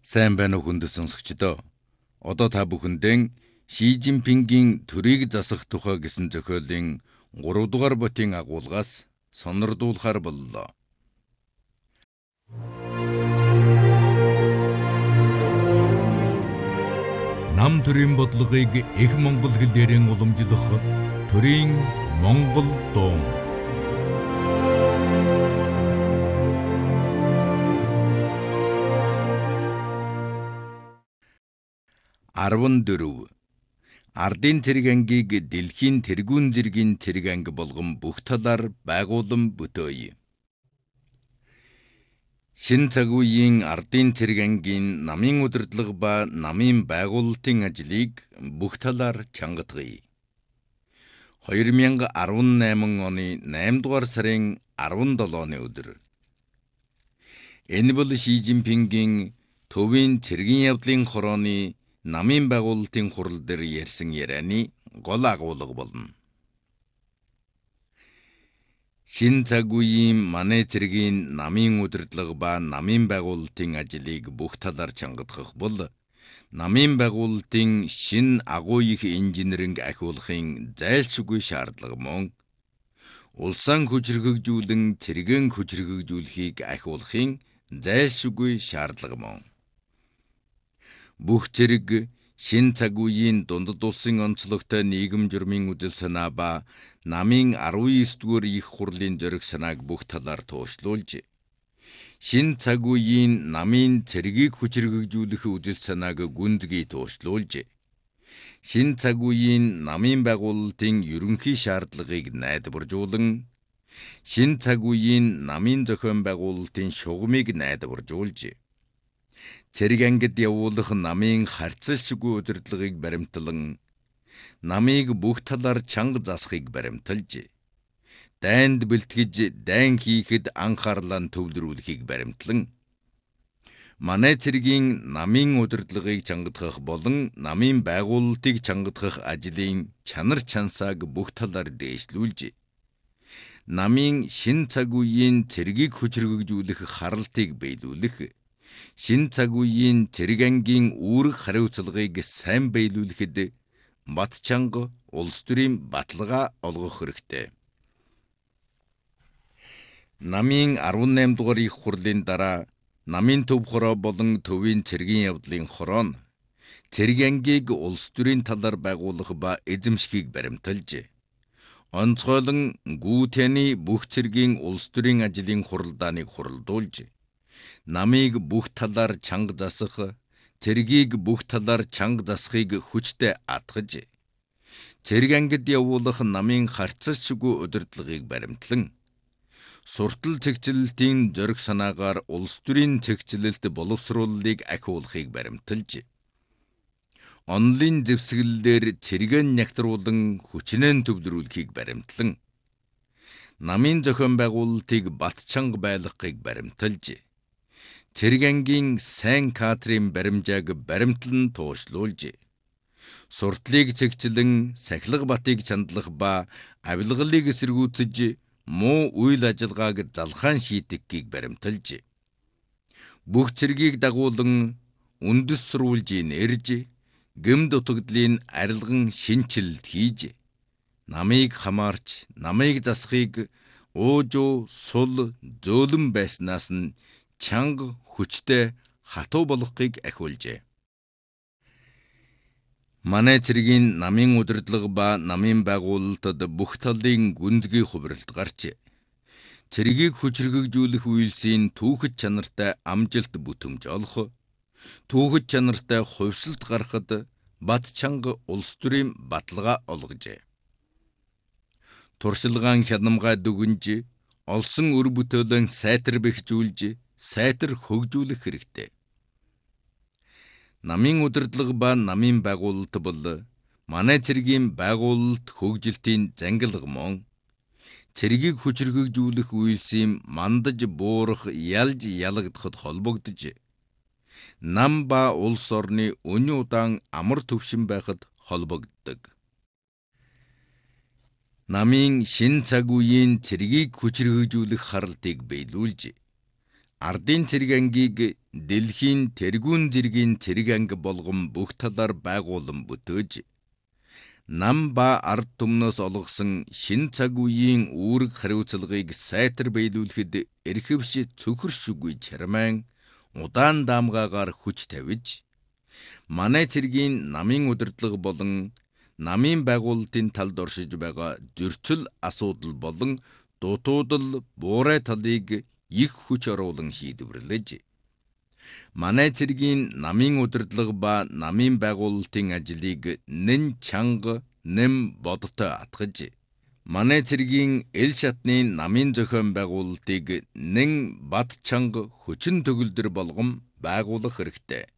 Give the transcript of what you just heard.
Сайн байна уу хүндэт сонсогчдоо. Одоо та бүхэндээ Ши Жинпингийн төрийг засах тухай гэсэн зохиолын 3 дугаар ботын агуулгаас сонирдуулахар боллоо. Нам төрийн бодлогыг их монгол хэлээрэн уламжлах төрийн монгол дуу. 14. Ардын цэрэг ангийг дэлхийн тэргүүн зэргийн цэрэг анги болгон бүх талаар байгуулан бүтөөе. Шинэ цаг үеийн ардын цэрэг ангийн намын удирдлага ба намын байгуулалтын ажлыг бүх талаар чангатгая. 2018 оны 8 дугаар сарын 17-ны өдөр. Энэ бол Ши Жинпингийн төвийн цэргийн явдлын хорооны намын байгуулалтын хурал дээр ярьсан ярианы гол агуулга болно. Шинэ цаг үеийн манай цэргийн намын удирдлага ба намын байгуулалтын ажлыг бүх талаар чангатгах бол намын байгуулалтын шинэ агуу их инженеринг ахиулахын зайлшгүй шаардлага мөн улсаа хүчрхэгжүүлэн цэргэн хүчрхэгжүүлэхийг ахиулахын зайлшгүй шаардлага мөн. Бүх цэрэг шинэ цаг үеийн дундад улсын онцлогтой нийгэм журмын үзэл санаа ба намын 19-р их хурлын зориг санааг бүх талаар туушлуулж, шинэ цаг үеийн намын цэргийг хүчрхэгжүүлэх үзэл санааг гүнзгий туушлуулж, шинэ цаг үеийн намын байгуулалтын ерөнхий шаардлагыг найдваржуулан, шинэ цаг үеийн намын зохион байгуулалтын шугамыг найдваржуулж, цэрэг ангид явуулах намын харьцалшгүй удирдлагыг баримтлан, намыг бүх талаар чанга засахыг баримталж, дайнд бэлтгэж дайн хийхэд анхаарлаа төвлөрүүлэхийг баримтлан, манай цэргийн намын удирдлагыг чангатгах болон намын байгуулалтыг чангатгах ажлын чанар чансааг бүх талаар дээшлүүлж, намын шинэ цаг үеийн цэргийг хүчрхэгжүүлэх харалтыг биелүүлэх, шинэ цаг үеийн цэрэг ангийн үүрэг хариуцлагыг сайн биелүүлэхэд бат чанга улс төрийн баталгаа олгох хэрэгтэй. Намын 18 дугаар их хурлын дараа намын төв хороо болон төвийн цэргийн явдлын хороо нь цэрэг ангийг улс төрийн талаар байгуулах ба эзэмшихийг баримталж, онцгойлон гүүтэний бүх цэргийн улс төрийн ажлын хуралдааныг хуралдуулж, намыг бүх талаар чанга засах, цэргийг бүх талаар чанга засахыг хүчтэй атгаж, цэрэг ангид явуулах намын харьцалшгүй удирдлагыг баримтлан, суртал цэгцлэлтийн зориг санаагаар улс төрийн цэгцлэлт боловсруулалтыг ахиулахыг баримталж, онолын зэвсгэлээр цэргэн нягтруулан хүчнэн төвлөрүүлэхийг баримтлан, намын зохион байгуулалтыг бат чанга байлгахыг баримталж, цэрэг ангийн сайн кадрын баримжааг баримтлан туушлуулж, суртлыг цэгцлэн сахилга батыг чандлах ба авилгалыг эсэргүүцэж муу үйл ажиллагааг залхаан шийтгэхийг баримталж, бүх цэргийг дагуулан үндэс сурвалжийг нэрж, гэм дутагдлын арилган шинчилэлт хийж, намыг хамаарч, намыг засахыг уужуу сул зөөлөн байснаас нь чанга хүчтэй хатуу болгохыг ахиулжээ. Манай цэргийн намын удирдлага ба намын байгуулалтад бүх талын гүнзгий хувиралт гарч, цэргийг хүчрхэгжүүлэх үйлсийн түүхэд чанартай амжилт бүтэмж олох, түүхэд чанартай хувьсалт гарахад бат чанга улс төрийн баталгаа олгожээ. Туршилгаан хянамгай дүгнж, олсон өр бүтээлэн сайтар бэхжүүлж, сайтар хөгжүүлэх хэрэгтэй. Намын удирдлага ба намын байгуулалт бол манай цэргийн байгуулалт хөгжилтийн зангилга мөн цэргийг хүчрхэгжүүлэх үйлсийн мандаж буурах ялж ялагдахад холбогдож, нам ба улс орны өнийн удаан амар төвшин байхад холбогддог. Намын шинэ цаг үеийн цэргийг хүчрхэгжүүлэх харалтыг биелүүлж, ардын цэрэг ангийг дэлхийн тэргүүн зэргийн цэрэг анги болгон бүх талаар байгуулан бүтөөж, нам ба ард түмнөөс олгосон шин цаг үеийн үүрэг хариуцлагыг сайтар биелүүлэхэд эрхэвш цөхөршгүй чармайн удаан даамгаагаар хүч тавьж, манай цэргийн намын удирдлага болон намын байгуулалтын талд оршиж байгаа зөрчил асуудал болон дутуудал буурай талыг их хүч оруулан шийдвэрлэж, манай цэргийн намын удирдлага ба намын байгуулалтын ажлыг нэн чанга, нэм бодтой атгаж, манай цэргийн эл шатны намын зохион байгуулалтыг нэн бат чанга хүчин төгөлдөр болгон байгуулах хэрэгтэй.